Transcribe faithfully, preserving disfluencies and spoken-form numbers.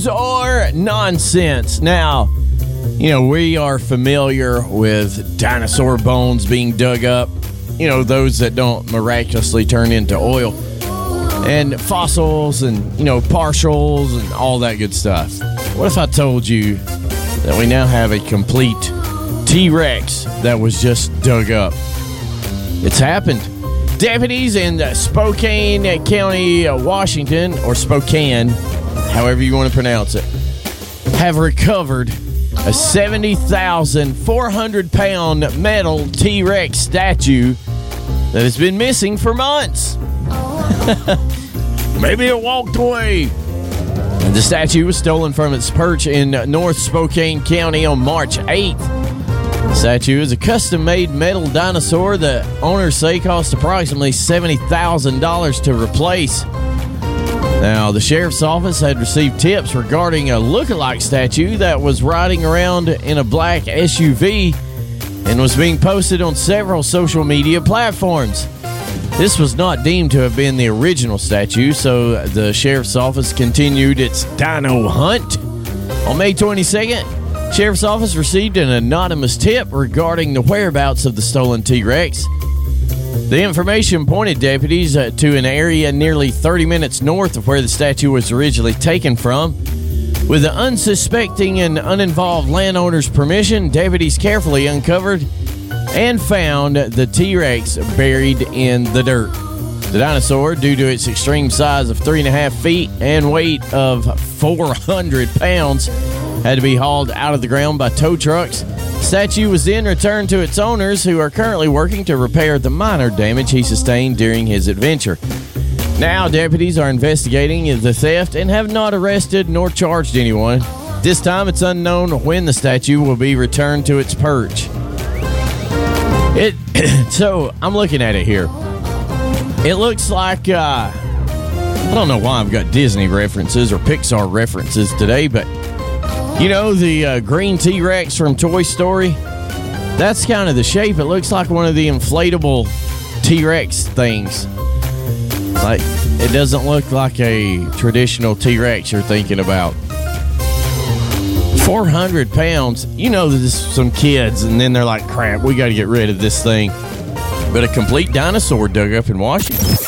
or nonsense? Now, you know, we are familiar with dinosaur bones being dug up, you know, those that don't miraculously turn into oil, and fossils and, you know, partials and all that good stuff. What if I told you that we now have a complete T-Rex that was just dug up? It's happened. Deputies in Spokane County, Washington, or Spokane, however you want to pronounce it, have recovered a seventy thousand four hundred pound metal T-Rex statue that has been missing for months. Maybe it walked away. And the statue was stolen from its perch in North Spokane County on March eighth. The statue is a custom-made metal dinosaur that owners say cost approximately seventy thousand dollars to replace. Now, the sheriff's office had received tips regarding a look-alike statue that was riding around in a black S U V and was being posted on several social media platforms. This was not deemed to have been the original statue, so the sheriff's office continued its dino hunt. On May twenty-second, sheriff's office received an anonymous tip regarding the whereabouts of the stolen T-Rex. The information pointed deputies uh, to an area nearly thirty minutes north of where the statue was originally taken from. With the unsuspecting and uninvolved landowner's permission, deputies carefully uncovered and found the T-Rex buried in the dirt. The dinosaur, due to its extreme size of three and a half feet and weight of four hundred pounds, had to be hauled out of the ground by tow trucks. The statue was then returned to its owners, who are currently working to repair the minor damage he sustained during his adventure. Now, deputies are investigating the theft and have not arrested nor charged anyone. This time, it's unknown when the statue will be returned to its perch. It so I'm looking at it here. It looks like uh, I don't know why I've got Disney references or Pixar references today, but you know the uh, green T-Rex from Toy Story? That's kind of the shape. It looks like one of the inflatable T-Rex things. Like, it doesn't look like a traditional T-Rex you're thinking about. four hundred pounds. You know, there's some kids, and then they're like, crap, we got to get rid of this thing. But a complete dinosaur dug up in Washington.